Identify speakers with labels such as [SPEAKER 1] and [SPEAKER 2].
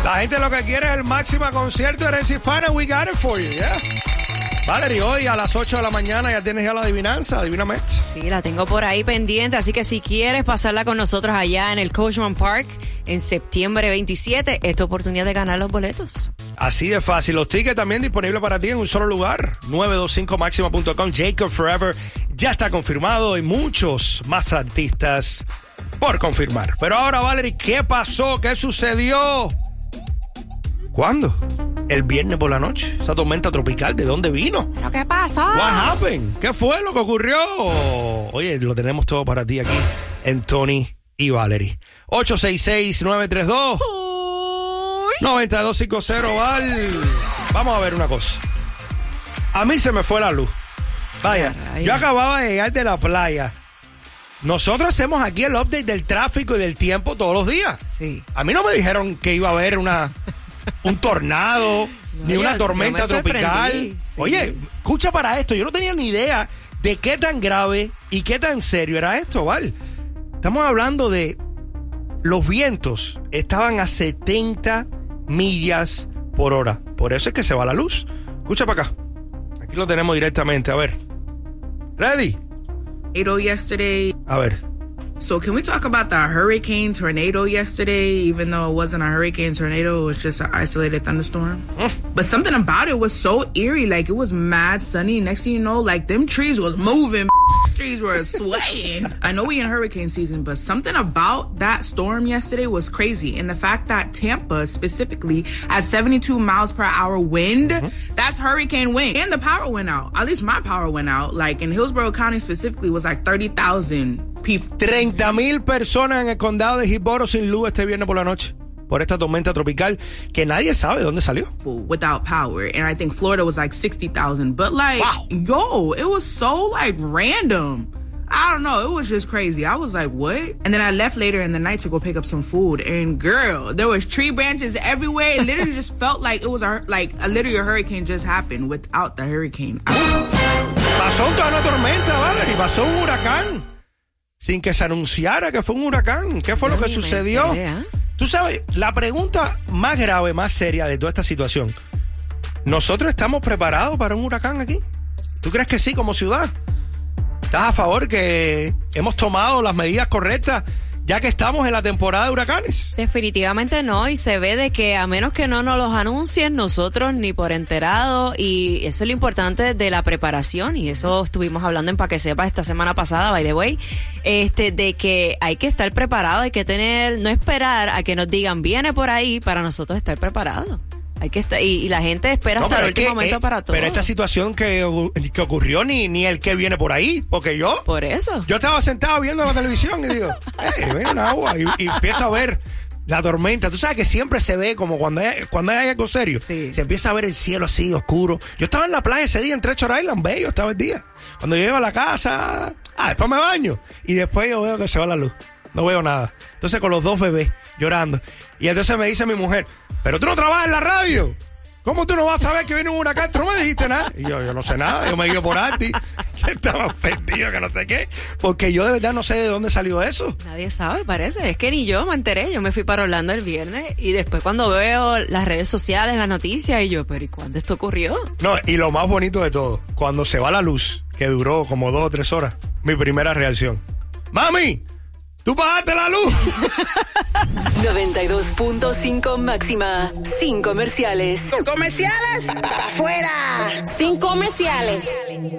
[SPEAKER 1] La gente lo que quiere es el máximo concierto de Herencia Hispana. We got it for you, yeah. Valerie, hoy a las 8 de la mañana ya tienes ya la adivinanza, adivíname.
[SPEAKER 2] Sí, la tengo por ahí pendiente, así que si quieres pasarla con nosotros allá en el Coachman Park en septiembre 27, es tu oportunidad de ganar los boletos.
[SPEAKER 1] Así de fácil. Los tickets también disponibles para ti en un solo lugar. 925maxima.com. Jacob Forever ya está confirmado y muchos más artistas por confirmar. Pero ahora, Valerie, ¿qué pasó? ¿Qué sucedió? ¿Cuándo? El viernes por la noche. Esa tormenta tropical, ¿de dónde vino?
[SPEAKER 2] ¿Pero qué pasó?
[SPEAKER 1] What happened? ¿Qué fue lo que ocurrió? Oye, lo tenemos todo para ti aquí en Tony y Valerie. 866-932-9250, Val. Vamos a ver una cosa. A mí se me fue la luz. Vaya, yo acababa de llegar de la playa. Nosotros hacemos aquí el update del tráfico y del tiempo todos los días.
[SPEAKER 2] Sí.
[SPEAKER 1] A mí no me dijeron que iba a haber un tornado, ni una tormenta tropical.
[SPEAKER 2] Sí.
[SPEAKER 1] Oye, escucha para esto. Yo no tenía ni idea de qué tan grave y qué tan serio era esto, ¿vale? Estamos hablando de los vientos estaban a 70 millas por hora. Por eso es que se va la luz. Escucha para acá. Aquí lo tenemos directamente. A ver. ¿Ready?
[SPEAKER 3] Tornado yesterday.
[SPEAKER 1] A ver.
[SPEAKER 3] So can we talk about the hurricane tornado yesterday, even though it wasn't a hurricane tornado, it was just an isolated thunderstorm? But something about it was so eerie, like it was mad sunny. Next thing you know, like them trees was moving, trees were swaying. I know we in hurricane season, but something about that storm yesterday was crazy. And the fact that Tampa specifically at 72 miles per hour wind, that's hurricane wind. And the power went out. At least my power went out. Like in Hillsborough County specifically was like 30,000 people.
[SPEAKER 1] 30,000 personas en el condado de Hillsborough sin luz este viernes por la noche por esta tormenta tropical que nadie sabe de dónde salió.
[SPEAKER 3] Without power. And I think Florida was like 60,000. But like,
[SPEAKER 1] wow.
[SPEAKER 3] Yo, it was so like random. I don't know. It was just crazy. I was like, what? And then I left later in the night to go pick up some food. And girl, there was tree branches everywhere. It literally just felt like it was literally a hurricane just happened without the hurricane.
[SPEAKER 1] Pasó toda una tormenta, Valerie. Pasó un huracán. Sin que se anunciara que fue un huracán. ¿Qué fue lo que sucedió? Tú sabes, la pregunta más grave, más seria de toda esta situación. ¿Nosotros estamos preparados para un huracán aquí? ¿Tú crees que sí, como ciudad? ¿Estás a favor que hemos tomado las medidas correctas ya que estamos en la temporada de huracanes?
[SPEAKER 2] Definitivamente no, y se ve de que a menos que no nos los anuncien, nosotros ni por enterado, y eso es lo importante de la preparación, y eso estuvimos hablando en Pa' Que Sepas esta semana pasada, by the way, de que hay que estar preparado, hay que no esperar a que nos digan viene por ahí para nosotros estar preparados. Hay que estar, y la gente espera hasta el último momento para todo.
[SPEAKER 1] Pero esta situación que ocurrió ni el que viene por ahí, porque yo...
[SPEAKER 2] Por eso.
[SPEAKER 1] Yo estaba sentado viendo la televisión y digo, ven una agua, y empiezo a ver la tormenta. Tú sabes que siempre se ve como cuando hay algo serio.
[SPEAKER 2] Sí.
[SPEAKER 1] Se empieza a ver el cielo así, oscuro. Yo estaba en la playa ese día en Treasure Island, bello estaba el día. Cuando llego a la casa, después me baño. Y después yo veo que se va la luz. No veo nada. Entonces con los dos bebés llorando. Y entonces me dice mi mujer, pero tú no trabajas en la radio. ¿Cómo tú no vas a saber que viene un huracán? Tú no me dijiste nada. Y yo no sé nada. Yo me guío por Arti, que estaba perdido, que no sé qué. Porque yo de verdad no sé de dónde salió eso.
[SPEAKER 2] Nadie sabe, parece. Es que ni yo me enteré. Yo me fui para Orlando el viernes y después cuando veo las redes sociales, las noticias, y yo, pero ¿y cuándo esto ocurrió?
[SPEAKER 1] No, y lo más bonito de todo, cuando se va la luz, que duró como 2 o 3 horas, mi primera reacción. ¡Mami! ¡Tú pagaste la luz!
[SPEAKER 4] 92.5 máxima. Sin comerciales.
[SPEAKER 5] ¿Comerciales? ¡Afuera!
[SPEAKER 4] Sin comerciales.